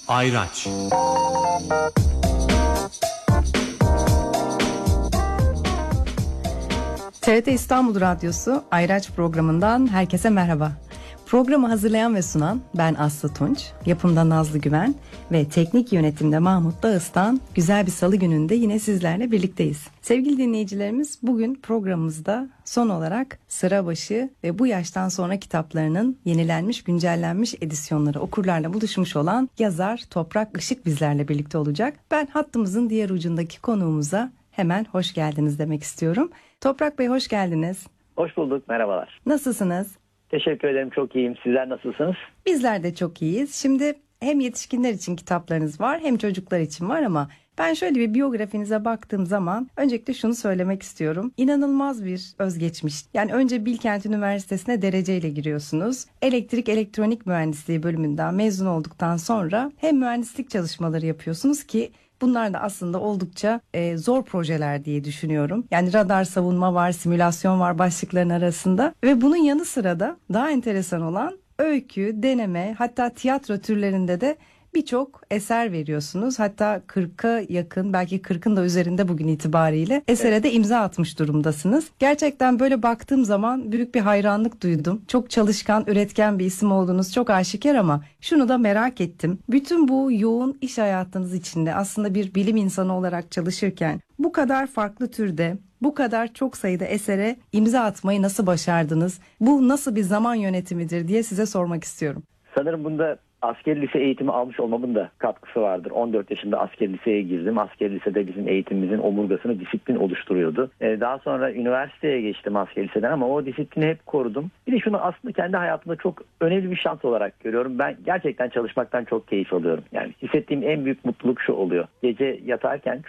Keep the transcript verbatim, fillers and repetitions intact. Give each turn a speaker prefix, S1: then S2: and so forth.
S1: Ayraç.
S2: T R T İstanbul Radyosu Ayraç programından herkese merhaba. Programı hazırlayan ve sunan ben Aslı Tunç, yapımda Nazlı Güven ve teknik yönetimde Mahmut Dağıstan. Güzel bir salı gününde yine sizlerle birlikteyiz. Sevgili dinleyicilerimiz, bugün programımızda son olarak Sırabaşı ve Bu Yaştan Sonra kitaplarının yenilenmiş, güncellenmiş edisyonları okurlarla buluşmuş olan yazar Toprak Işık bizlerle birlikte olacak. Ben hattımızın diğer ucundaki konuğumuza hemen hoş geldiniz demek istiyorum. Toprak Bey, hoş geldiniz.
S3: Hoş bulduk, merhabalar.
S2: Nasılsınız?
S3: Teşekkür ederim, çok iyiyim. Sizler nasılsınız?
S2: Bizler de çok iyiyiz. Şimdi hem yetişkinler için kitaplarınız var hem çocuklar için var ama ben şöyle bir biyografinize baktığım zaman öncelikle şunu söylemek istiyorum. İnanılmaz bir özgeçmiş. Yani önce Bilkent Üniversitesi'ne dereceyle giriyorsunuz. Elektrik Elektronik Mühendisliği bölümünden mezun olduktan sonra hem mühendislik çalışmaları yapıyorsunuz ki bunlar da aslında oldukça e, zor projeler diye düşünüyorum. Yani radar savunma var, simülasyon var başlıkların arasında ve bunun yanı sıra da daha enteresan olan öykü, deneme, hatta tiyatro türlerinde de birçok eser veriyorsunuz. Hatta kırka yakın, belki kırkın da üzerinde bugün itibariyle esere de imza atmış durumdasınız. Gerçekten böyle baktığım zaman büyük bir hayranlık duydum. Çok çalışkan, üretken bir isim olduğunuz çok aşikar ama şunu da merak ettim. Bütün bu yoğun iş hayatınız içinde aslında bir bilim insanı olarak çalışırken bu kadar farklı türde, bu kadar çok sayıda esere imza atmayı nasıl başardınız? Bu nasıl bir zaman yönetimidir diye size sormak istiyorum.
S3: Sanırım bunda askeri lise eğitimi almış olmamın da katkısı vardır. on dört yaşında askeri liseye girdim. Askeri lisede bizim eğitimimizin omurgasını disiplin oluşturuyordu. Ee, daha sonra üniversiteye geçtim askeri liseden ama o disiplini hep korudum. Bir de şunu aslında kendi hayatımda çok önemli bir şans olarak görüyorum. Ben gerçekten çalışmaktan çok keyif alıyorum. Yani hissettiğim en büyük mutluluk şu oluyor. Gece yatarken